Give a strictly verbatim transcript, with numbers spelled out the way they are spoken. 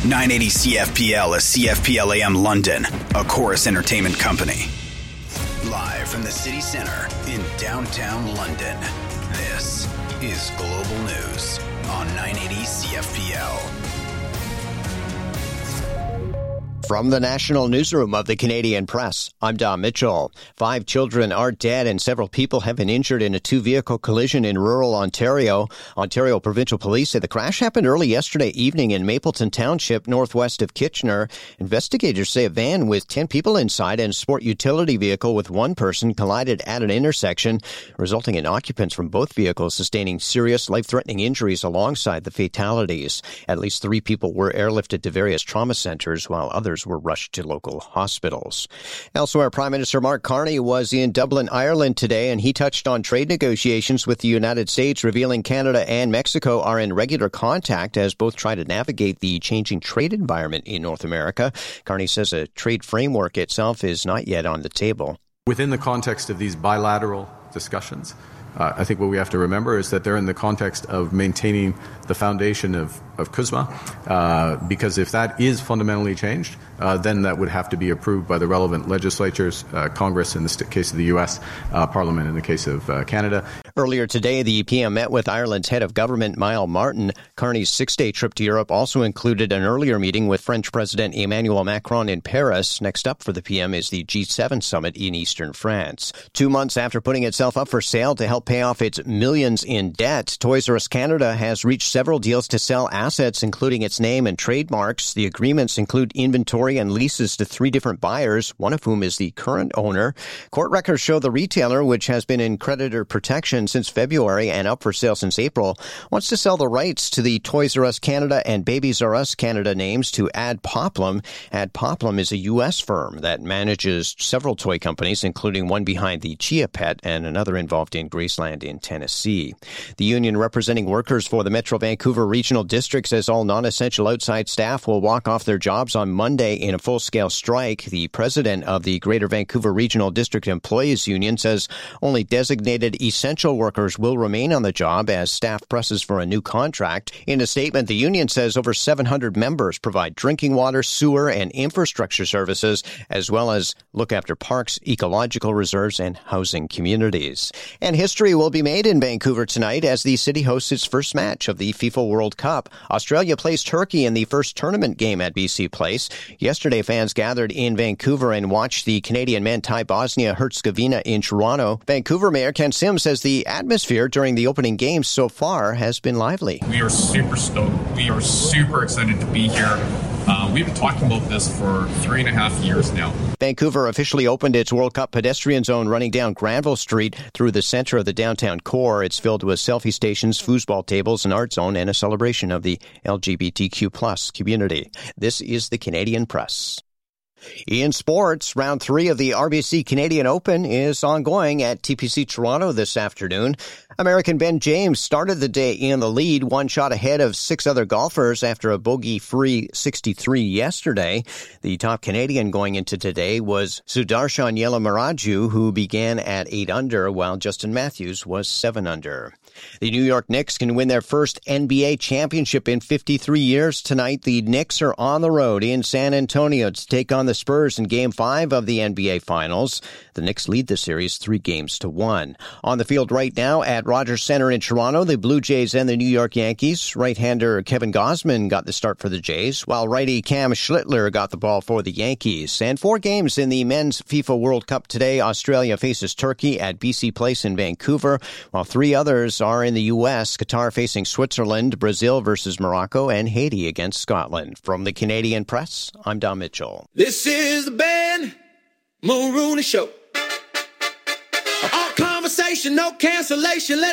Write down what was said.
nine eighty C F P L is C F P L A M London, a Chorus Entertainment company. Live from the city center in downtown London, this is Global News on nine eighty C F P L. From the National Newsroom of the Canadian Press, I'm Dom Mitchell. Five children are dead and several people have been injured in a two-vehicle collision in rural Ontario. Ontario Provincial Police say the crash happened early yesterday evening in Mapleton Township, northwest of Kitchener. Investigators say a van with ten people inside and a sport utility vehicle with one person collided at an intersection, resulting in occupants from both vehicles sustaining serious, life-threatening injuries alongside the fatalities. At least three people were airlifted to various trauma centers, while others were rushed to local hospitals. Elsewhere, Prime Minister Mark Carney was in Dublin, Ireland today, and he touched on trade negotiations with the United States, revealing Canada and Mexico are in regular contact as both try to navigate the changing trade environment in North America. Carney says a trade framework itself is not yet on the table. Within the context of these bilateral discussions, Uh, I think what we have to remember is that they're in the context of maintaining the foundation of, of CUSMA, uh, because if that is fundamentally changed, uh, then that would have to be approved by the relevant legislatures, uh, Congress in the st- case of the U S, uh, Parliament in the case of uh, Canada. Earlier today, the P M met with Ireland's head of government, Micheál Martin. Carney's six-day trip to Europe also included an earlier meeting with French President Emmanuel Macron in Paris. Next up for the P M is the G seven summit in eastern France. Two months after putting itself up for sale to help pay off its millions in debt, Toys R Us Canada has reached several deals to sell assets, including its name and trademarks. The agreements include inventory and leases to three different buyers, one of whom is the current owner. Court records show the retailer, which has been in creditor protection since February and up for sale since April, wants to sell the rights to the Toys R Us Canada and Babies R Us Canada names to Adpoplum. Adpoplum is a U S firm that manages several toy companies, including one behind the Chia Pet and another involved in Graceland in Tennessee. The union representing workers for the Metro Vancouver Regional District says all non-essential outside staff will walk off their jobs on Monday in a full-scale strike. The president of the Greater Vancouver Regional District Employees Union says only designated essential workers will remain on the job as staff presses for a new contract. In a statement, the union says over seven hundred members provide drinking water, sewer, and infrastructure services, as well as look after parks, ecological reserves, and housing communities. And history will be made in Vancouver tonight as the city hosts its first match of the FIFA World Cup. Australia plays Turkey in the first tournament game at B C Place. Yesterday, fans gathered in Vancouver and watched the Canadian men tie Bosnia-Herzegovina in Toronto. Vancouver Mayor Ken Sim says the atmosphere during the opening games so far has been lively. We are super stoked. We are super excited to be here. Uh, we've been talking about this for three and a half years now. Vancouver officially opened its World Cup pedestrian zone running down Granville Street through the center of the downtown core. It's filled with selfie stations, foosball tables, an art zone, and a celebration of the L G B T Q plus community. This is the Canadian Press. In sports, round three of the R B C Canadian Open is ongoing at T P C Toronto this afternoon. American Ben James started the day in the lead, one shot ahead of six other golfers after a bogey-free sixty-three yesterday. The top Canadian going into today was Sudarshan Yelamaraju, who began at eight under, while Justin Matthews was seven under. The New York Knicks can win their first N B A championship in fifty-three years tonight. The Knicks are on the road in San Antonio to take on the Spurs in Game five of the N B A Finals. The Knicks lead the series three games to one. On the field right now at Rogers Center in Toronto, the Blue Jays and the New York Yankees. Right-hander Kevin Gausman got the start for the Jays, while righty Cam Schlittler got the ball for the Yankees. And four games in the men's FIFA World Cup today. Australia faces Turkey at B C Place in Vancouver, while three others are in the U S. Qatar facing Switzerland, Brazil versus Morocco, and Haiti against Scotland. From the Canadian Press, I'm Dom Mitchell. This is the Ben Mulrooney Show. All conversation, no cancellation. Let